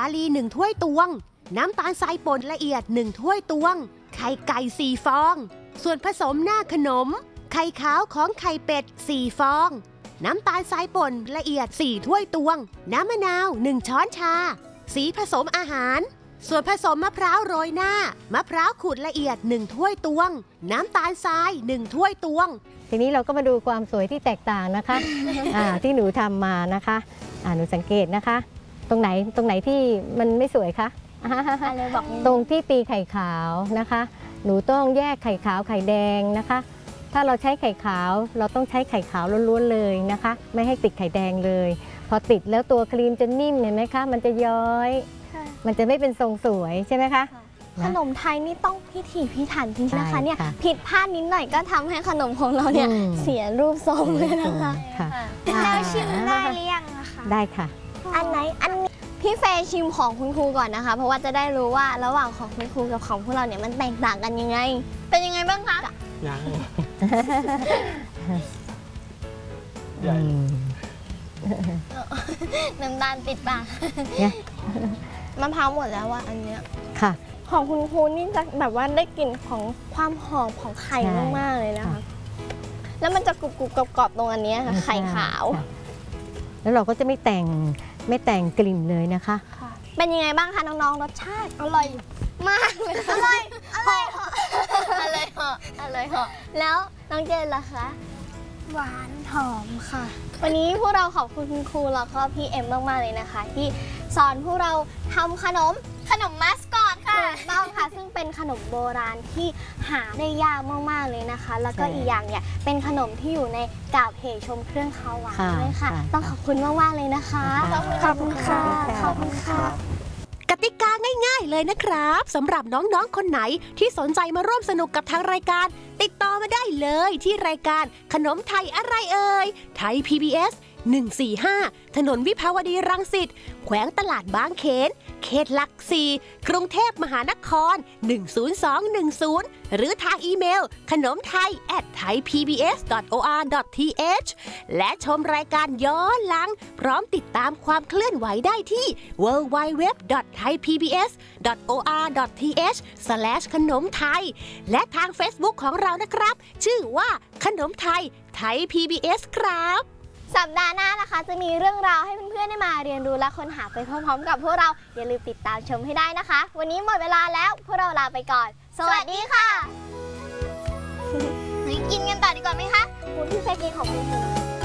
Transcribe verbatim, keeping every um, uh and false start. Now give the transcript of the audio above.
ลีหนึ่งถ้วยตวงน้ำตาลทรายป่นละเอียดหนึ่งถ้วยตวงไข่ไก่สี่ฟองส่วนผสมหน้าขนมไข่ขาวของไข่เป็ดสี่ฟองน้ำตาลทรายป่นละเอียดสี่ถ้วยตวงน้ำมะนาวหนึ่งช้อนชาสีผสมอาหารส่วนผสมมะพร้าวโรยหน้ามะพร้าวขูดละเอียดหนึ่งถ้วยตวงน้ำตาลทรายหนึ่งถ้วยตวงทีนี้เราก็มาดูความสวยที่แตกต่างนะคะ อ่าที่หนูทำมานะคะอ่าหนูสังเกตนะคะ ตรงไหนตรงไหนที่มันไม่สวยคะอะไรบอกตรงที่ตีไข่ขาวนะคะ หนูต้องแยกไข่ขาวไข่แดงนะคะ ถ้าเราใช้ไข่ขาวเราต้องใช้ไข่ขาวล้วนๆเลยนะคะ ไม่ให้ติดไข่แดงเลย พอติดแล้วตัวครีมจะนิ่มเห็นไหมคะมันจะย้อยมันจะไม่เป็นทรงสวยใช่ไหมคะขนมไทยนี่ต้องพิถีพิถันจริงๆนะคะเนี่ยผิดพลาดนิดหน่อยก็ทำให้ขนมของเราเนี่ยเสียรูปทรงเลยนะคะแล้วชิมได้หรือยังนะคะได้ค่ะอันไหนอันนี้พี่เฟย์ชิมของคุณครูก่อนนะคะเพราะว่าจะได้รู้ว่าระหว่างของคุณครูกับของพวกเราเนี่ยมันแตกต่างกันยังไงเป็นยังไงบ้างคะยังใหญ่น้ำตาลติดปากมะพร้าวหมดแล้วว่าอันเนี้ยค่ะของคุณครูนี่จะแบบว่าได้กลิ่นของความหอมของไข่มากๆเลยนะคะแล้วมันจะกรุบกรุบกรอบๆตรงอันนี้ค่ะไข่ขาวแล้วเราก็จะไม่แต่งไม่แต่งกลิ่นเลยนะคะเป็นยังไงบ้างคะน้องๆรสชาติอร่อยมากเลยอร่อยอร่อยอร่อยเหาะอร่อยเหาะแล้วน้องเจนล่ะคะหวานหอมค่ะวันนี้พวกเราขอบคุณคุณครูแล้วก็พี่เอ็มมากๆเลยนะคะที่สอนพวกเราทำขนมขนมมัสคอตค่ะถูกต้องค่ะซึ่งเป็นขนมโบราณที่หาได้ยากมากๆเลยนะคะแล้วก็อีกอย่างเนี่ยเป็นขนมที่อยู่ในกาบเหชมเครื่องคาวหวานด้วยค่ะต้องขอบคุณมากๆเลยนะคะขอบคุณค่ะขอบคุณค่ะกติกาง่ายๆเลยนะครับสำหรับน้องๆคนไหนที่สนใจมาร่วมสนุกกับทางรายการติดต่อมาได้เลยที่รายการขนมไทยอะไรเอ่ยไทย พี บี เอส หนึ่งสี่ห้าถนนวิภาวดีรังสิตแขวงตลาดบางเขนเขตหลักสี่กรุงเทพมหานครหนึ่งศูนย์สองหนึ่งศูนย์หรือทางอีเมลขนมไทย แอท ไทยพีบีเอส ดอท โอ อาร์ ดอท ที เอช และชมรายการย้อนหลังพร้อมติดตามความเคลื่อนไหวได้ที่ ดับเบิลยู ดับเบิลยู ดับเบิลยู ดอท ไทยพีบีเอส ดอท โอ อาร์ ดอท ที เอช สแลช ขนมไทยและทาง Facebook ของเรานะครับชื่อว่าขนมไทยไทย พี บี เอส ครับสัปดาห์หน้านะคะจะมีเรื่องราวให้เพื่อนๆได้มาเรียนรู้และค้นหาไปพร้อมๆกับพวกเราอย่าลืมติดตามชมให้ได้นะคะวันนี้หมดเวลาแล้วพวกเราลาไปก่อนสวัสดีค่ะกินกันต่อดีกว่าไหมคะคุณพี่เฟย์กินของคุณ